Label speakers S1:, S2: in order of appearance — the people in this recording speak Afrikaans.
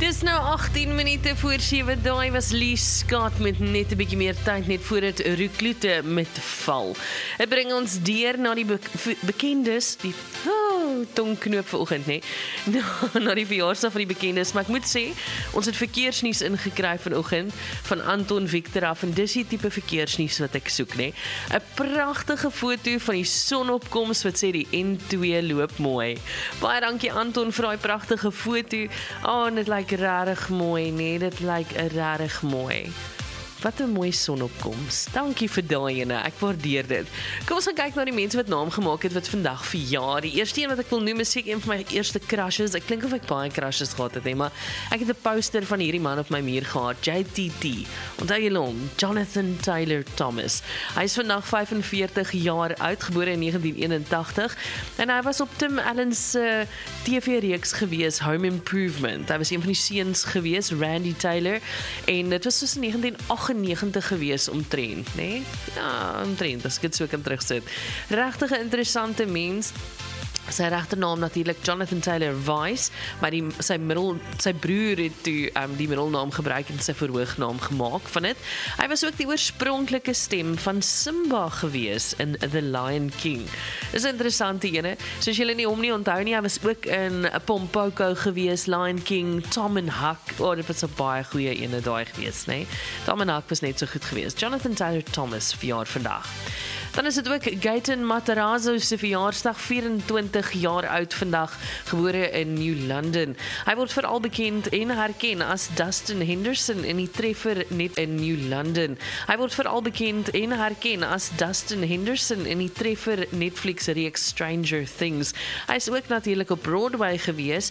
S1: Dis nou 18 minute voor 7, daai was Lies Scott met net 'n bietjie meer tyd net voor dit Reclute met val. Dit bring ons deur na die bekendes, die tongknoop vanoggend, nee. Na die verjaarsdag van die bekendes, maar ek moet sê, ons het verkeersnuus ingekry vanoggend van Anton Victor af en dis die tipe verkeersnuus wat ek soek, nee. 'n Pragtige foto van die sonopkoms wat sê die N2 loop mooi. Baie dankie Anton vir daai pragtige foto. Dit lyk regtig mooi, nee, dit lyk regtig mooi. Wat 'n mooi sonopkoms. Dankie vir daai ene, ek waardeer dit. Kom ons gaan kyk na die mense wat naam gemaak het wat vandag verjaar. Die eerste een wat ek wil noem is seker een van my eerste crushes. Ek klink of ek baie crushes gehad het, maar ek het 'n poster van hierdie man op my muur gehad, JTT. Onthou julle hom? Jonathan Taylor Thomas. Hy is vandag 45 jaar oud, gebore in 1981 en hy was op Tim Allen se TV-reeks gewees, Home Improvement. Hy was een van die seuns gewees, Randy Taylor, en dit was tussen 1998 gewees omtrent, nee? Ja, omtrent, as ek dit so kan terugsit. Regtig 'n interessante mens. Sy regternaam natuurlik Jonathan Taylor Weiss, maar sy broer het toe die middelnaam gebruik en sy verhoognaam gemaak van dit. Hy was ook die oorspronklike stem van Simba gewees in The Lion King. Dis 'n interessante ene. Soos julle nie hom nie onthou nie, hy was ook in Pompoko gewees, Lion King, Tom and Huck. Dit was 'n baie goeie ene daai gewees, nee. Tom and Huck was net so goed gewees. Jonathan Taylor Thomas verjaar vandag. Dan is dit ook Gaten Matarazzo se verjaarsdag, 24 jaar oud vandag, gebore in New London. Hy word veral bekend en herken as Dustin Henderson in die treffer net in New London. Hy word veral bekend en herken as Dustin Henderson in die treffer Netflix reeks Stranger Things. Hy is ook natuurlik op Broadway gewees